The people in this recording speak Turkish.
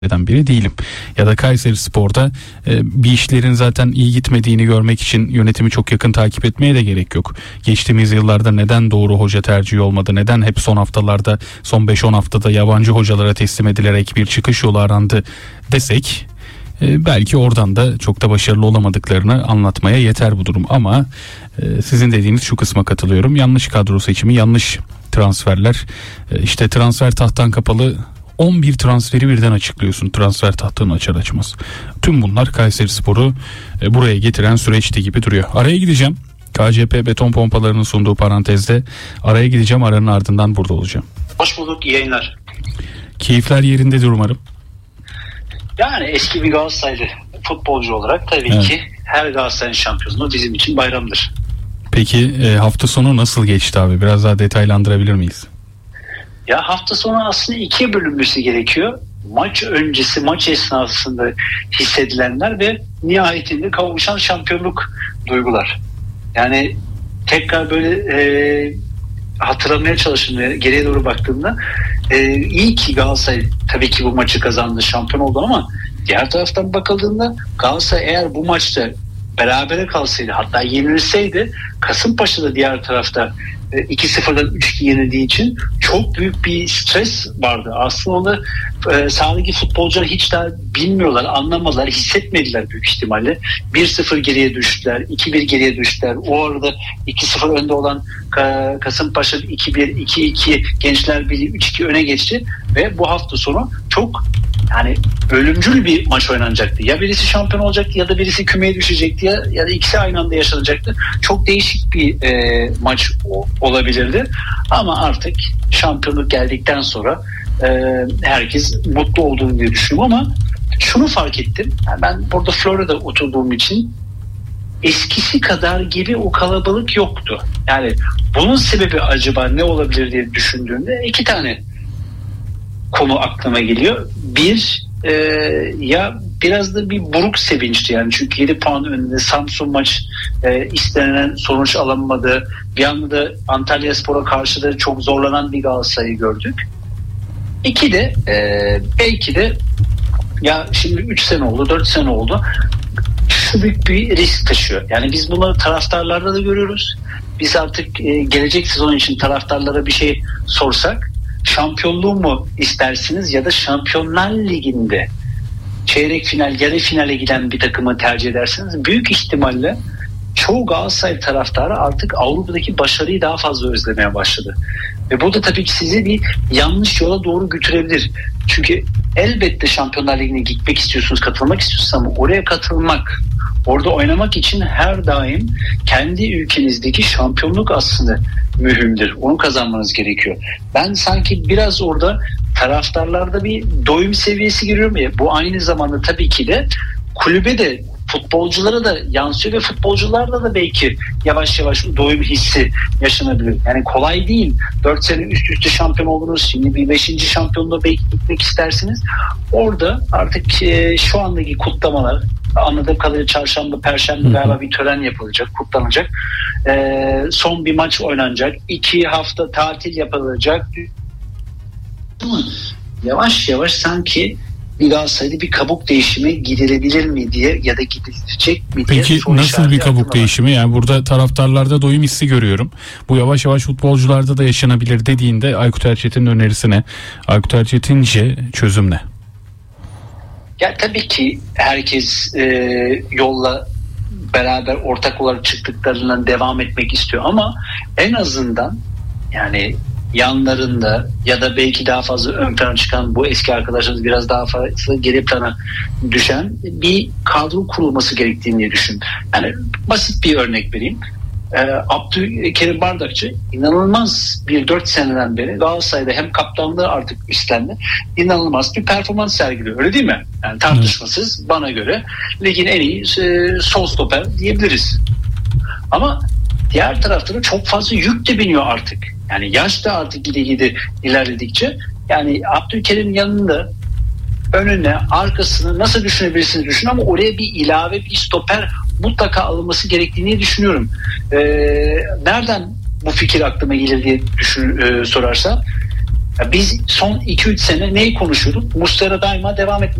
biri değilim. Ya da Kayserispor'da bir işlerin zaten iyi gitmediğini görmek için yönetimi çok yakın takip etmeye de gerek yok. Geçtiğimiz yıllarda neden doğru hoca tercihi olmadı? Neden hep son haftalarda, son 5-10 haftada yabancı hocalara teslim edilerek bir çıkış yolu arandı desek, belki oradan da çok da başarılı olamadıklarını anlatmaya yeter bu durum. Ama sizin dediğiniz şu kısma katılıyorum. Yanlış kadro seçimi, yanlış transferler. İşte transfer tahtan kapalı, 11 transferi birden açıklıyorsun, transfer tahtını açar açmaz. Tüm bunlar Kayserispor'u buraya getiren süreçti gibi duruyor. Araya gideceğim. KCP beton pompalarının sunduğu parantezde araya gideceğim. Aranın ardından burada olacağım. Hoş bulduk, iyi yayınlar. Keyifler yerindedir umarım. Yani eski bir Galatasaraylı futbolcu olarak tabii ki her Galatasaray'ın şampiyonluğu bizim için bayramdır. Peki hafta sonu nasıl geçti abi? Biraz daha detaylandırabilir miyiz? Ya hafta sonu aslında ikiye bölünmesi gerekiyor. Maç öncesi, maç esnasında hissedilenler ve nihayetinde kavuşan şampiyonluk duygular. Yani tekrar böyle hatırlamaya çalıştığımda, geriye doğru baktığımda iyi ki Galatasaray tabii ki bu maçı kazandı, şampiyon oldu, ama diğer taraftan bakıldığında Galatasaray eğer bu maçta berabere kalsaydı, hatta yenilseydi, Kasımpaşa'da diğer tarafta 2-0'dan 3-2 yenildiği için çok büyük bir stres vardı. Aslında onu sahadaki futbolcular hiç daha bilmiyorlar, anlamadılar, hissetmediler büyük ihtimalle. 1-0 geriye düştüler, 2-1 geriye düştüler. O arada 2-0 önde olan Kasımpaşa 2-1, 2-2, Gençler Birliği 3-2 öne geçti ve bu hafta sonu çok yani ölümcül bir maç oynanacaktı. Ya birisi şampiyon olacaktı ya da birisi kümeye düşecekti ya da ikisi aynı anda yaşanacaktı. Çok değişik bir maç olabilirdi. Ama artık şampiyonluk geldikten sonra herkes mutlu olduğunu diye düşünüyorum, ama şunu fark ettim. Yani ben burada Florya'da oturduğum için eskisi kadar gibi o kalabalık yoktu. Yani bunun sebebi acaba ne olabilir diye düşündüğümde iki tane konu aklıma geliyor. Bir, ya biraz da bir buruk sevinçti yani, çünkü 7 puan önünde Samsun maç istenilen sonuç alınmadı. Bir anda da Antalyaspor'a karşı da çok zorlanan bir Galatasaray'ı gördük. İki de belki de ya şimdi 3 sene oldu, 4 sene oldu, şu büyük bir risk taşıyor. Yani biz bunları taraftarlarda da görüyoruz. Biz artık gelecek sezon için taraftarlara bir şey sorsak, şampiyonluğu mu istersiniz ya da Şampiyonlar Ligi'nde çeyrek final, yarı finale giden bir takımı tercih edersiniz? Büyük ihtimalle çoğu Galatasaray taraftarı artık Avrupa'daki başarıyı daha fazla özlemeye başladı. Ve bu da tabii ki sizi bir yanlış yola doğru götürebilir. Çünkü elbette Şampiyonlar Ligi'ne gitmek istiyorsunuz, katılmak istiyorsunuz, ama oraya katılmak, orada oynamak için her daim kendi ülkenizdeki şampiyonluk aslında mühimdir. Onu kazanmanız gerekiyor. Ben sanki biraz orada taraftarlarda bir doyum seviyesi görüyorum ya. Bu aynı zamanda tabii ki de kulübe de, futbolculara da yansıyor ve futbolcularda da belki yavaş yavaş doyum hissi yaşanabilir. Yani kolay değil. 4 sene üst üste şampiyon oldunuz. Şimdi bir 5. şampiyonluğa belki gitmek istersiniz. Orada artık şu andaki kutlamalar, anladığım kadarıyla çarşamba, perşembe galiba bir tören yapılacak, kutlanacak. Son bir maç oynanacak. 2 hafta tatil yapılacak. Ama yavaş yavaş sanki bir Galatasaray'da bir kabuk değişimi gidilebilir mi diye ya da gidilecek mi diye. Peki nasıl bir kabuk değişimi? Yani burada taraftarlarda doyum hissi görüyorum. Bu yavaş yavaş futbolcularda da yaşanabilir dediğinde Aykut Erçetin'in önerisine, Aykut Erçetin'ce çözüm ne? Ya tabii ki herkes yolla beraber ortak olarak çıktıklarından devam etmek istiyor, ama en azından yani yanlarında ya da belki daha fazla ön plana çıkan bu eski arkadaşlarımız biraz daha fazla geri plana düşen bir kadro kurulması gerektiğini diye düşünüyorum. Yani basit bir örnek vereyim. Abdülkerim Bardakçı inanılmaz bir 4 seneden beri Galatasaray'da hem kaptanlığı artık üstlendi, inanılmaz bir performans sergiliyor, öyle değil mi? Yani tartışmasız bana göre ligin en iyi sol stoper diyebiliriz. Ama diğer tarafta da çok fazla yük de biniyor artık. Yani yaş da artık gide ilerledikçe, yani Abdülkerim'in yanında önüne, arkasını nasıl düşünebilirsiniz düşün, ama oraya bir ilave bir stoper mutlaka alınması gerektiğini düşünüyorum. Nereden bu fikir aklıma gelir diye sorarsa, Ya biz son 2-3 sene neyi konuşuyorduk? Muslera daima devam etmek